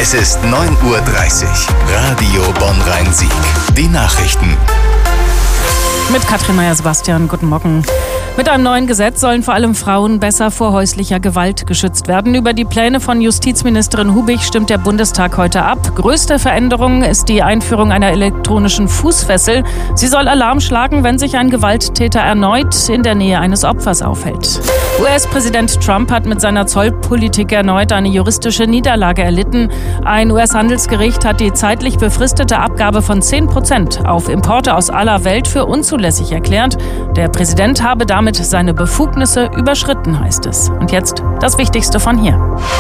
Es ist 9:30 Uhr. Radio Bonn-Rhein-Sieg. Die Nachrichten. Mit Katrin Meyer-Sebastian, guten Morgen. Mit einem neuen Gesetz sollen vor allem Frauen besser vor häuslicher Gewalt geschützt werden. Über die Pläne von Justizministerin Hubig stimmt der Bundestag heute ab. Größte Veränderung ist die Einführung einer elektronischen Fußfessel. Sie soll Alarm schlagen, wenn sich ein Gewalttäter erneut in der Nähe eines Opfers aufhält. US-Präsident Trump hat mit seiner Zollpolitik erneut eine juristische Niederlage erlitten. Ein US-Handelsgericht hat die zeitlich befristete Abgabe von 10% auf Importe aus aller Welt für unzulässig erklärt. Der Präsident habe damit seine Befugnisse überschritten, heißt es. Und jetzt das Wichtigste von hier.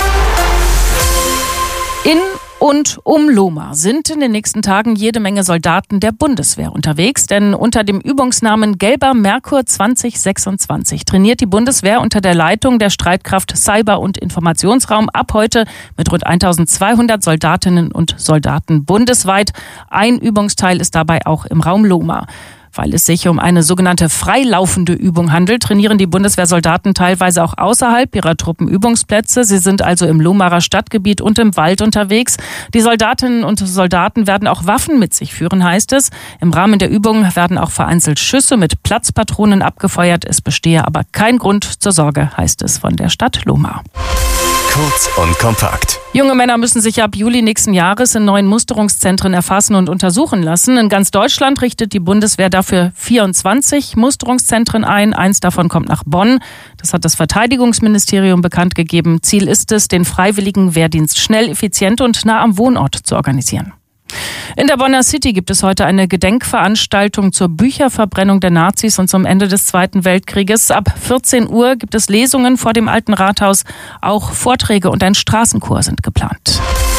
In und um Lohmar sind in den nächsten Tagen jede Menge Soldaten der Bundeswehr unterwegs, denn unter dem Übungsnamen Gelber Merkur 2026 trainiert die Bundeswehr unter der Leitung der Streitkraft Cyber- und Informationsraum ab heute mit rund 1200 Soldatinnen und Soldaten bundesweit. Ein Übungsteil ist dabei auch im Raum Lohmar. Weil es sich um eine sogenannte freilaufende Übung handelt, trainieren die Bundeswehrsoldaten teilweise auch außerhalb ihrer Truppenübungsplätze. Sie sind also im Lohmarer Stadtgebiet und im Wald unterwegs. Die Soldatinnen und Soldaten werden auch Waffen mit sich führen, heißt es. Im Rahmen der Übung werden auch vereinzelt Schüsse mit Platzpatronen abgefeuert. Es bestehe aber kein Grund zur Sorge, heißt es von der Stadt Lohmar. Kurz und kompakt. Junge Männer müssen sich ab Juli nächsten Jahres in neuen Musterungszentren erfassen und untersuchen lassen. In ganz Deutschland richtet die Bundeswehr dafür 24 Musterungszentren ein. Eins davon kommt nach Bonn. Das hat das Verteidigungsministerium bekannt gegeben. Ziel ist es, den freiwilligen Wehrdienst schnell, effizient und nah am Wohnort zu organisieren. In der Bonner City gibt es heute eine Gedenkveranstaltung zur Bücherverbrennung der Nazis und zum Ende des Zweiten Weltkrieges. Ab 14 Uhr gibt es Lesungen vor dem Alten Rathaus. Auch Vorträge und ein Straßenchor sind geplant.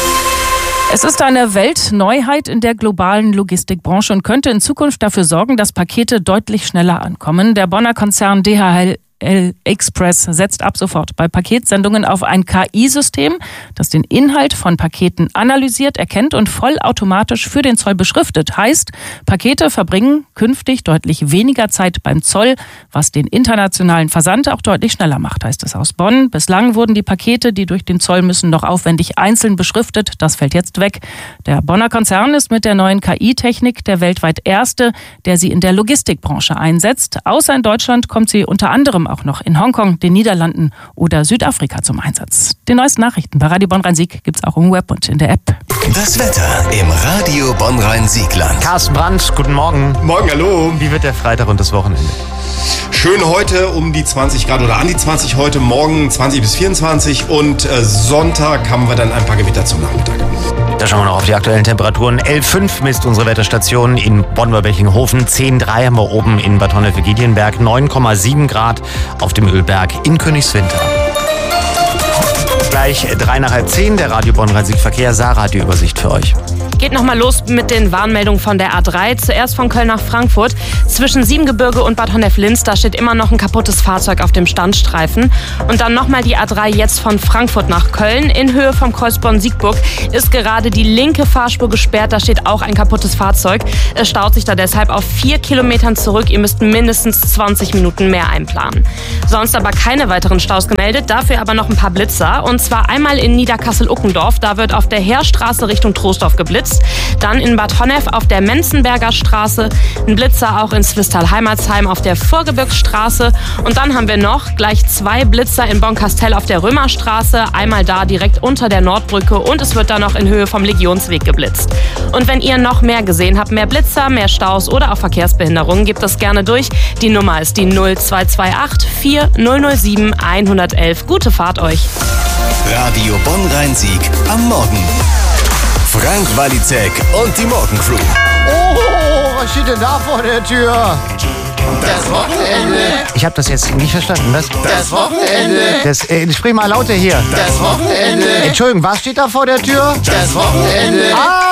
Es ist eine Weltneuheit in der globalen Logistikbranche und könnte in Zukunft dafür sorgen, dass Pakete deutlich schneller ankommen. Der Bonner Konzern DHL Express setzt ab sofort bei Paketsendungen auf ein KI-System, das den Inhalt von Paketen analysiert, erkennt und vollautomatisch für den Zoll beschriftet. Heißt, Pakete verbringen künftig deutlich weniger Zeit beim Zoll, was den internationalen Versand auch deutlich schneller macht, heißt es aus Bonn. Bislang wurden die Pakete, die durch den Zoll müssen, noch aufwendig einzeln beschriftet. Das fällt jetzt weg. Der Bonner Konzern ist mit der neuen KI-Technik der weltweit erste, der sie in der Logistikbranche einsetzt. Außer in Deutschland kommt sie unter anderem auch noch in Hongkong, den Niederlanden oder Südafrika zum Einsatz. Die neuesten Nachrichten bei Radio Bonn-Rhein-Sieg gibt es auch im Web und in der App. Das Wetter im Radio Bonn-Rhein-Siegland. Carsten Brandt, guten Morgen. Morgen, hallo. Wie wird der Freitag und das Wochenende? Schön heute um die 20 Grad oder an die 20 heute, morgen 20 bis 24 und Sonntag haben wir dann ein paar Gewitter zum Nachmittag. Da schauen wir noch auf die aktuellen Temperaturen. 11,5 misst unsere Wetterstation in Bonn-Beckinghofen. 10,3 haben wir oben in Bad Honnef-Giedienberg. 9,7 Grad auf dem Ölberg in Königswinter. Gleich 9:03, der Radio Bonn-Rhein-Sieg Verkehr. Sarah hat die Übersicht für euch. Geht nochmal los mit den Warnmeldungen von der A3. Zuerst von Köln nach Frankfurt. Zwischen Siebengebirge und Bad Honnef-Linz, da steht immer noch ein kaputtes Fahrzeug auf dem Standstreifen. Und dann nochmal die A3 jetzt von Frankfurt nach Köln. In Höhe vom Kreuz Bonn-Siegburg ist gerade die linke Fahrspur gesperrt. Da steht auch ein kaputtes Fahrzeug. Es staut sich da deshalb auf 4 Kilometern zurück. Ihr müsst mindestens 20 Minuten mehr einplanen. Sonst aber keine weiteren Staus gemeldet. Dafür aber noch ein paar Blitzer. Und zwar einmal in Niederkassel-Uckendorf. Da wird auf der Heerstraße Richtung Troisdorf geblitzt. Dann in Bad Honnef auf der Menzenberger Straße, ein Blitzer auch in Zwistal-Heimatsheim auf der Vorgebirgsstraße. Und dann haben wir noch gleich 2 Blitzer in Bonn-Kastell auf der Römerstraße, einmal da direkt unter der Nordbrücke und es wird dann noch in Höhe vom Legionsweg geblitzt. Und wenn ihr noch mehr gesehen habt, mehr Blitzer, mehr Staus oder auch Verkehrsbehinderungen, gebt das gerne durch. Die Nummer ist die 0228 4007 111. Gute Fahrt euch. Radio Bonn-Rhein-Sieg am Morgen. Frank Walizek und die Morgencrew. Oh, was steht denn da vor der Tür? Das Wochenende. Ich habe das jetzt nicht verstanden, was? Das Wochenende. Sprich mal lauter hier. Das Wochenende. Entschuldigung, was steht da vor der Tür? Das Wochenende.